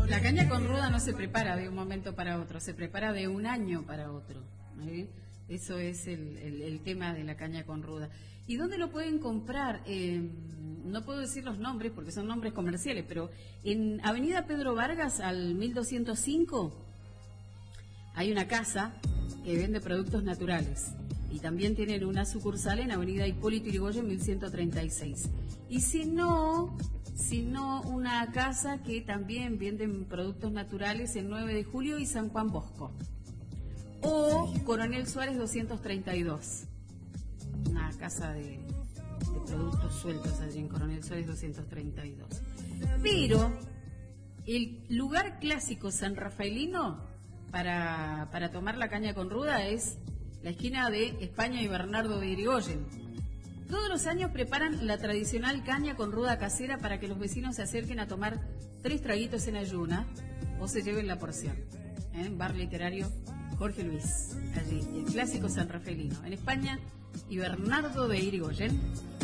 La caña con ruda no se prepara de un momento para otro, se prepara de un año para otro. Eso es el tema de la caña con ruda. ¿Y dónde lo pueden comprar? No puedo decir los nombres porque son nombres comerciales, pero en Avenida Pedro Vargas al 1205 hay una casa que vende productos naturales. Y también tienen una sucursal en Avenida Hipólito Yrigoyen 1136. Y si no, una casa que también venden productos naturales en 9 de Julio y San Juan Bosco. O Coronel Suárez 232. Una casa de productos sueltos allí en Coronel Suárez 232. Pero el lugar clásico sanrafaelino para tomar la caña con ruda es la esquina de España y Bernardo de Irigoyen. Todos los años preparan la tradicional caña con ruda casera para que los vecinos se acerquen a tomar 3 traguitos en ayuna o se lleven la porción. Bar literario Jorge Luis, allí, el clásico sanrafaelino, en España y Bernardo de Irigoyen.